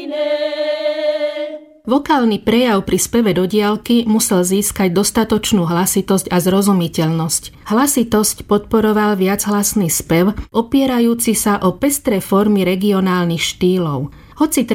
Vokálny prejav pri speve do diaľky musel získať dostatočnú hlasitosť a zrozumiteľnosť. Hlasitosť podporoval viachlasný spev, opierajúci sa o pestré formy regionálnych štýlov. Hoci